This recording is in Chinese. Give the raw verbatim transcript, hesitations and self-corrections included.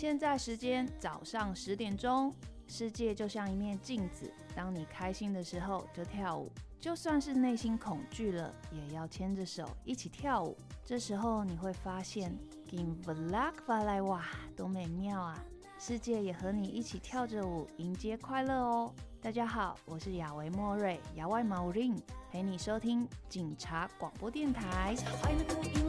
现在时间早上十点钟，世界就像一面镜子，当你开心的时候就跳舞，就算是内心恐惧了，也要牵着手一起跳舞。这时候你会发现 Kim Vlog 发来哇，多美妙啊！世界也和你一起跳着舞，迎接快乐哦。大家好，我是亚维莫瑞，亚外毛林，陪你收听警察广播电台。